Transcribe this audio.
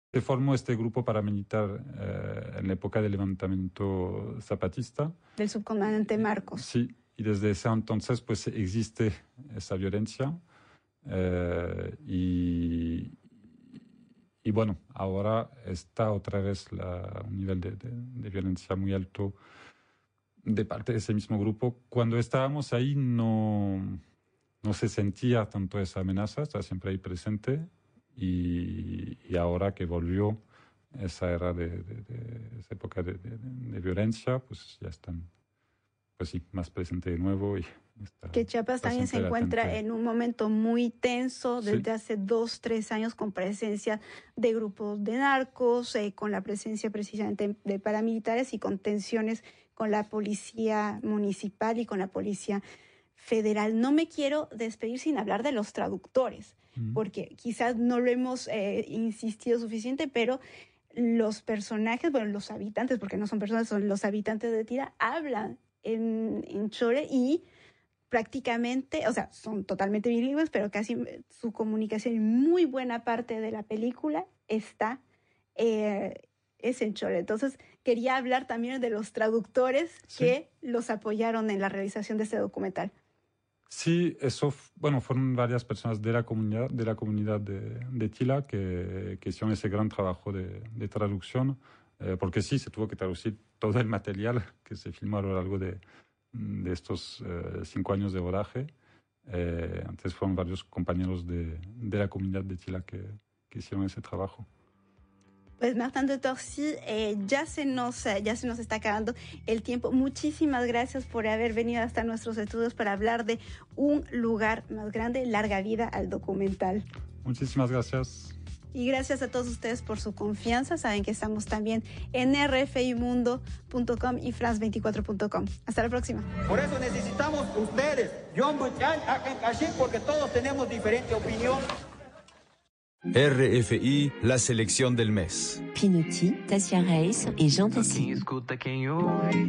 Se formó este grupo paramilitar en la época del levantamiento zapatista. Del subcomandante Marcos. Sí, y desde ese entonces pues existe esa violencia y bueno, ahora está otra vez un nivel de violencia muy alto de parte de ese mismo grupo. Cuando estábamos ahí no se sentía tanto esa amenaza, está siempre ahí presente. Y ahora que volvió esa era esa época de violencia, pues ya están, pues sí, más presente de nuevo. Que Chiapas también se encuentra en un momento muy tenso desde hace 2-3 años, con presencia de grupos de narcos, con la presencia precisamente de paramilitares y con tensiones con la policía municipal y con la policía federal. No me quiero despedir sin hablar de los traductores, porque quizás no lo hemos insistido suficiente, pero los personajes, bueno, los habitantes, porque no son personas, son los habitantes de Tila, hablan en chore y prácticamente, o sea, son totalmente bilingües, pero casi su comunicación y muy buena parte de la película es en chore. Entonces, quería hablar también de los traductores que los apoyaron en la realización de este documental. Sí, eso, bueno, fueron varias personas de la comunidad de Tila que hicieron ese gran trabajo de traducción, porque sí, se tuvo que traducir todo el material que se filmó a lo largo de estos 5 años de rodaje. Antes fueron varios compañeros de la comunidad de Tila que hicieron ese trabajo. Pues Martin de Torcy, ya se nos está acabando el tiempo. Muchísimas gracias por haber venido hasta nuestros estudios para hablar de Un lugar más grande. Larga vida al documental. Muchísimas gracias. Y gracias a todos ustedes por su confianza. Saben que estamos también en rfimundo.com y france24.com. Hasta la próxima. Por eso necesitamos ustedes, John Buchan, porque todos tenemos diferente opinión. RFI, la selección del mes. Pinotti, Tassia Reis et Jean Tassi.